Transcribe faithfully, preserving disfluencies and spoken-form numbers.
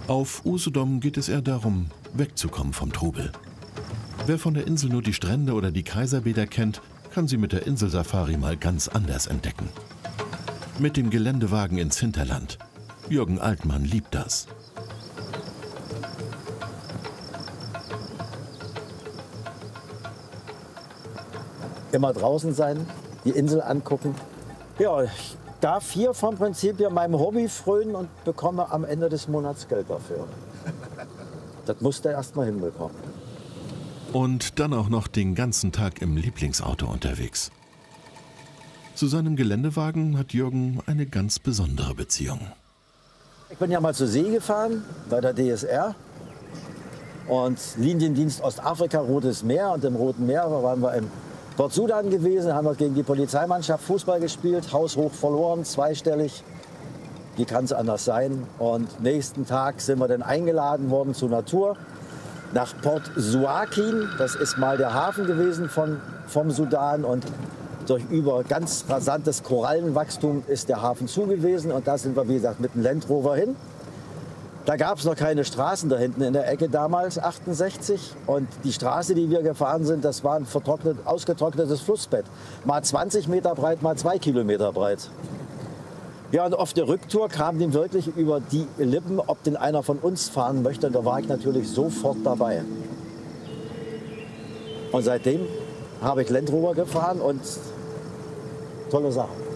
Auf Usedom geht es eher darum, wegzukommen vom Trubel. Wer von der Insel nur die Strände oder die Kaiserbäder kennt, kann sie mit der Inselsafari mal ganz anders entdecken. Mit dem Geländewagen ins Hinterland. Jürgen Altmann liebt das. Immer draußen sein, die Insel angucken. Ja, ich darf hier vom Prinzip ja meinem Hobby frönen und bekomme am Ende des Monats Geld dafür. Das musste er erst mal hinbekommen. Und dann auch noch den ganzen Tag im Lieblingsauto unterwegs. Zu seinem Geländewagen hat Jürgen eine ganz besondere Beziehung. Ich bin ja mal zur See gefahren bei der D S R und Liniendienst Ostafrika, Rotes Meer. Und im Roten Meer waren wir im Port Sudan gewesen, haben wir gegen die Polizeimannschaft Fußball gespielt, haushoch verloren, zweistellig. Wie kann es anders sein? Und nächsten Tag sind wir dann eingeladen worden zur Natur nach Port Suakin. Das ist mal der Hafen gewesen von, vom Sudan. Und durch über ganz rasantes Korallenwachstum ist der Hafen zu gewesen. Und da sind wir, wie gesagt, mit dem Land Rover hin. Da gab es noch keine Straßen da hinten in der Ecke damals, achtundsechzig. Und die Straße, die wir gefahren sind, das war ein vertrocknet, ausgetrocknetes Flussbett. Mal zwanzig Meter breit, mal zwei Kilometer breit. Ja, und auf der Rücktour kam ihm wirklich über die Lippen, ob denn einer von uns fahren möchte. Und da war ich natürlich sofort dabei. Und seitdem habe ich Land Rover gefahren und tolle Sache.